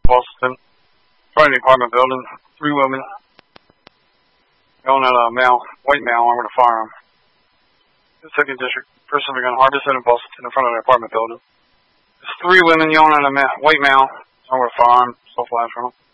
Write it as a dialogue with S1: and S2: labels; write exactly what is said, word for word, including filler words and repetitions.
S1: Boston. Front of the apartment building. Three women. Yelling at a male, white male armed with a firearm. The second district. Person began Harbison in Boston in front of the apartment building. There's three women yelling at a ma white male armed with a firearm. So flash from him.